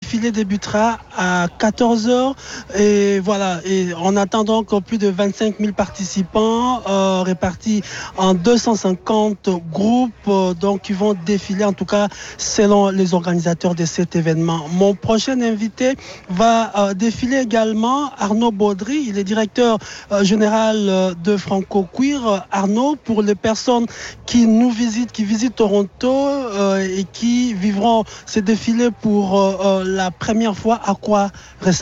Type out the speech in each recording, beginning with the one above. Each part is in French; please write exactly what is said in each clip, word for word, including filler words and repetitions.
défilé débutera à quatorze heures et voilà, et on attend donc plus de vingt-cinq mille participants euh, répartis en deux cent cinquante groupes euh, donc qui vont défiler, en tout cas selon les organisateurs de cet événement. Mon prochain invité va euh, défiler également, Arnaud Baudry, il est directeur euh, général euh, de Franco Queer. Arnaud, pour les personnes qui nous visitent, qui visitent Toronto euh, et qui vivront ce défilé pour euh, euh, la première fois, à quoi ressemble-t-il ?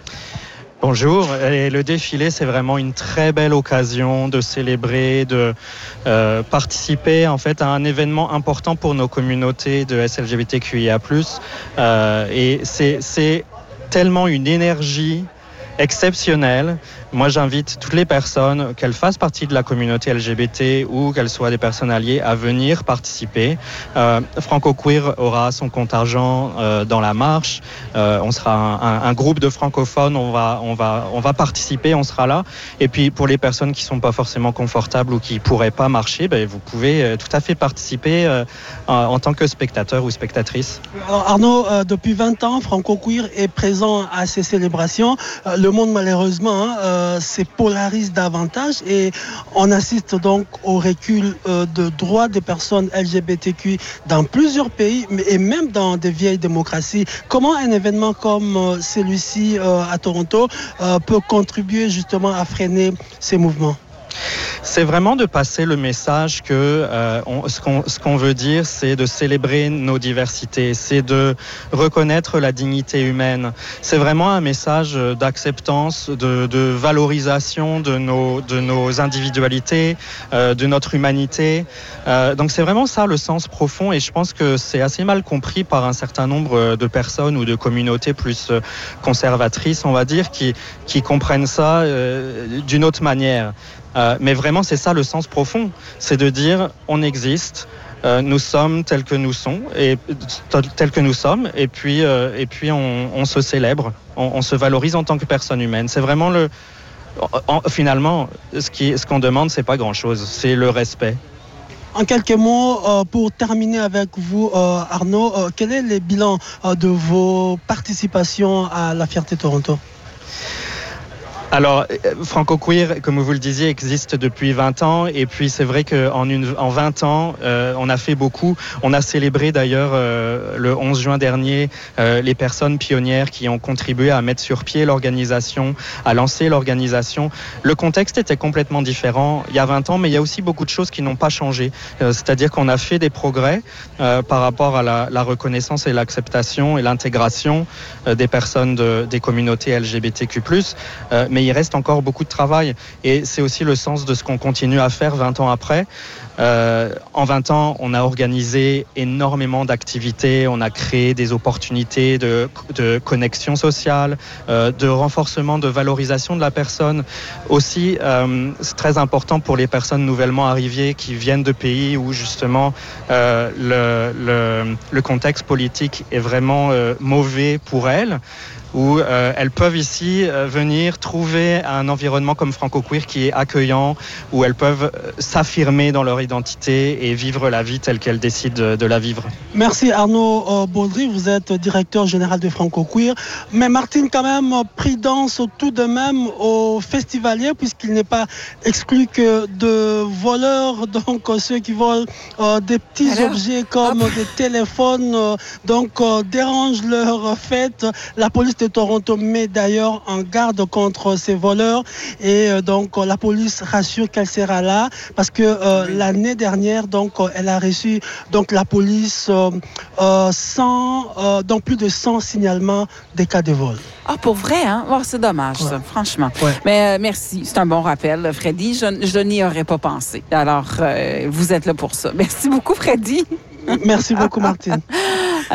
Bonjour, et le défilé, c'est vraiment une très belle occasion de célébrer, de euh, participer en fait à un événement important pour nos communautés de S L G B T Q I A plus. Euh, et c'est, c'est tellement une énergie exceptionnelle. Moi, j'invite toutes les personnes, qu'elles fassent partie de la communauté L G B T ou qu'elles soient des personnes alliées, à venir participer. Euh, Franco Queer aura son contingent euh, dans la marche. Euh, on sera un, un, un groupe de francophones. On va, on va, on va participer. On sera là. Et puis, pour les personnes qui sont pas forcément confortables ou qui pourraient pas marcher, ben, vous pouvez euh, tout à fait participer euh, en, en tant que spectateur ou spectatrice. Alors, Arnaud, euh, depuis vingt ans, Franco Queer est présent à ces célébrations. Euh, le monde, malheureusement, hein, euh, se polarise davantage et on assiste donc au recul euh, de droits des personnes L G B T Q dans plusieurs pays et même dans des vieilles démocraties. Comment un événement comme euh, celui-ci euh, à Toronto euh, peut contribuer justement à freiner ces mouvements ? C'est vraiment de passer le message que euh, on, ce, qu'on, ce qu'on veut dire, c'est de célébrer nos diversités, c'est de reconnaître la dignité humaine. C'est vraiment un message d'acceptance, de, de valorisation de nos, de nos individualités, euh, de notre humanité. Euh, donc c'est vraiment ça le sens profond et je pense que c'est assez mal compris par un certain nombre de personnes ou de communautés plus conservatrices, on va dire, qui, qui comprennent ça euh, d'une autre manière. Euh, mais vraiment, c'est ça le sens profond, c'est de dire on existe, euh, nous sommes tels que nous sommes et tels que nous sommes, et puis euh, et puis on, on se célèbre, on, on se valorise en tant que personne humaine. C'est vraiment le, en, finalement, ce qui, ce qu'on demande, c'est pas grand-chose, c'est le respect. En quelques mots, euh, pour terminer avec vous, euh, Arnaud, euh, quel est le bilan euh, de vos participations à la Fierté Toronto ? Alors, Franco Queer, comme vous le disiez, existe depuis vingt ans. Et puis, c'est vrai qu'en une, en vingt ans, euh, on a fait beaucoup. On a célébré d'ailleurs euh, le onze juin dernier euh, les personnes pionnières qui ont contribué à mettre sur pied l'organisation, à lancer l'organisation. Le contexte était complètement différent il y a vingt ans, mais il y a aussi beaucoup de choses qui n'ont pas changé. Euh, c'est-à-dire qu'on a fait des progrès euh, par rapport à la, la reconnaissance et l'acceptation et l'intégration euh, des personnes de, des communautés L G B T Q plus, euh, mais il reste encore beaucoup de travail et c'est aussi le sens de ce qu'on continue à faire vingt ans après. Euh, en vingt ans, on a organisé énormément d'activités, on a créé des opportunités de, de connexion sociale, euh, de renforcement, de valorisation de la personne. Aussi, euh, c'est très important pour les personnes nouvellement arrivées qui viennent de pays où justement euh, le, le, le contexte politique est vraiment euh, mauvais pour elles, où euh, elles peuvent ici euh, venir trouver un environnement comme Franco Queer qui est accueillant, où elles peuvent euh, s'affirmer dans leur identité et vivre la vie telle qu'elles décident de, de la vivre. Merci Arnaud euh, Baudry, vous êtes directeur général de Franco Queer. Mais Martine, quand même, prudence tout de même aux festivaliers, puisqu'il n'est pas exclu que de voleurs, donc euh, ceux qui volent euh, des petits Alors, objets comme hop. des téléphones, euh, donc euh, dérangent leur fête. La police de Toronto met d'ailleurs en garde contre ces voleurs et euh, donc euh, la police rassure qu'elle sera là parce que euh, oui. l'année dernière donc euh, elle a reçu donc la police euh, euh, cent, euh, donc plus de cent signalements des cas de vol. Ah, pour vrai, hein? Oh, c'est dommage, ouais. ça, franchement. Ouais. Mais euh, merci, c'est un bon rappel, Freddy. Je, je n'y aurais pas pensé. Alors, euh, vous êtes là pour ça. Merci beaucoup, Freddy. Merci beaucoup, Martine.